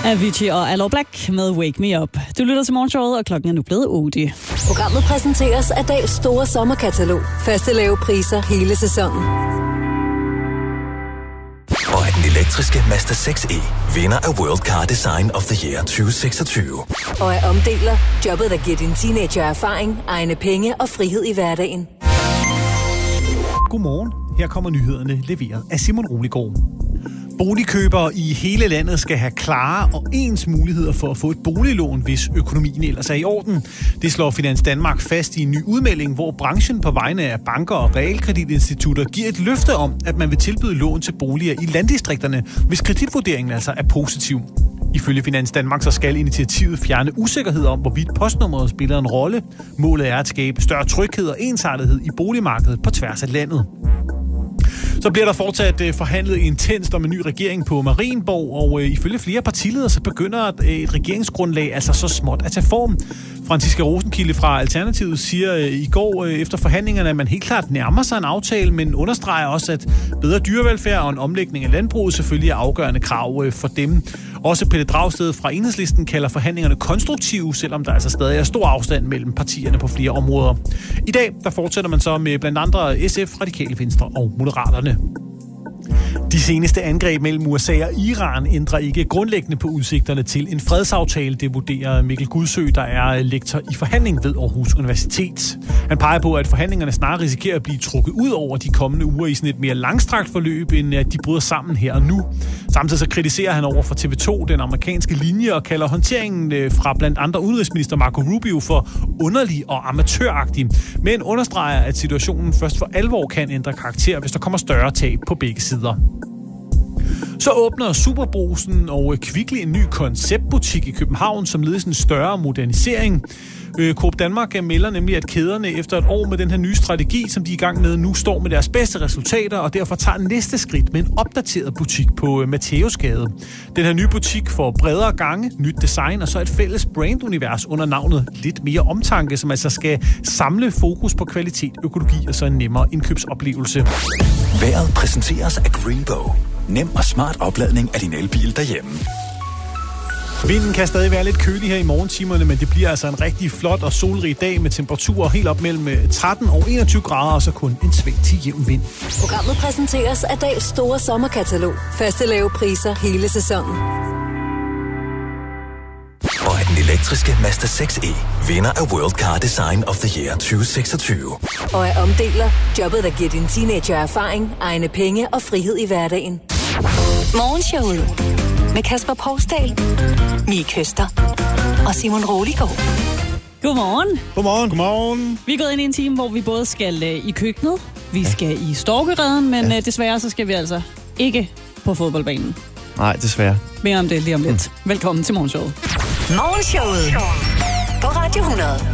Avicii og Aloe Black med Wake Me Up. Du lytter til morgenshowet, og klokken er nu blevet 8. Programmet præsenteres af Dahls store sommerkatalog. Faste lave priser hele sæsonen. Og af den elektriske Mazda 6e, vinder af World Car Design of the Year 2026. Og af omdeler, jobbet der giver din teenager erfaring, egne penge og frihed i hverdagen. Godmorgen. Her kommer nyhederne leveret af Simon Roliggaard. Boligkøbere i hele landet skal have klare og ens muligheder for at få et boliglån, hvis økonomien ellers er i orden. Det slår Finans Danmark fast i en ny udmelding, hvor branchen på vegne af banker og realkreditinstitutter giver et løfte om, at man vil tilbyde lån til boliger i landdistrikterne, hvis kreditvurderingen altså er positiv. Ifølge Finans Danmark så skal initiativet fjerne usikkerhed om, hvorvidt postnummeret spiller en rolle. Målet er at skabe større tryghed og ensartethed i boligmarkedet på tværs af landet. Så bliver der fortsat forhandlet intenst om en ny regering på Marienborg, og ifølge flere partiledere så begynder et regeringsgrundlag altså så småt at tage form. Franciska Rosenkilde fra Alternativet siger i går efter forhandlingerne, at man helt klart nærmer sig en aftale, men understreger også, at bedre dyrevelfærd og en omlægning af landbruget selvfølgelig er afgørende krav for dem. Også Pelle Dragsted fra Enhedslisten kalder forhandlingerne konstruktive, selvom der altså stadig er stor afstand mellem partierne på flere områder. I dag der fortsætter man så med blandt andre SF, Radikale Venstre og Moderaterne. De seneste angreb mellem USA og Iran ændrer ikke grundlæggende på udsigterne til en fredsaftale, det vurderer Mikkel Gudsø, der er lektor i forhandling ved Aarhus Universitet. Han peger på, at forhandlingerne snarere risikerer at blive trukket ud over de kommende uger i sådan et mere langstrakt forløb, end at de bryder sammen her og nu. Samtidig så kritiserer han over for TV2 den amerikanske linje og kalder håndteringen fra blandt andre udenrigsminister Marco Rubio for underlig og amatøragtig, men understreger, at situationen først for alvor kan ændre karakter, hvis der kommer større tab på begge sider. Så åbner Superbrugsen og Kvickly en ny konceptbutik i København, som leder en større modernisering. Coop Danmark melder nemlig, at kæderne efter et år med den her nye strategi, som de er i gang med nu, står med deres bedste resultater, og derfor tager næste skridt med en opdateret butik på Matthæusgade. Den her nye butik får bredere gange, nyt design og så et fælles brandunivers under navnet Lidt Mere Omtanke, som altså skal samle fokus på kvalitet, økologi og så en nemmere indkøbsoplevelse. Vejret præsenteres af Greenbow. Nem og smart opladning af din elbil derhjemme. Vinden kan stadig være lidt kølig her i morgentimerne, men det bliver altså en rigtig flot og solrig dag med temperaturer helt op mellem 13 og 21 grader, og så kun en svag til jævn vind. Programmet præsenteres af Dahls store sommerkatalog. Faste lave priser hele sæsonen. Og af den elektriske Mazda 6e, vinder af World Car Design of the Year 2026. Og af omdeler, jobbet der giver din teenager erfaring, egne penge og frihed i hverdagen. Morgenshowet med Kasper Poulsdal, Mie Køster og Simon Roliggaard. Godmorgen. Godmorgen. Godmorgen. Vi er gået ind i en time, hvor vi både skal i køkkenet, vi skal i storkereden, men desværre så skal vi altså ikke på fodboldbanen. Nej, desværre. Mere om det lige om lidt. Velkommen til morgenshowet. Morgenshowet på Radio 100.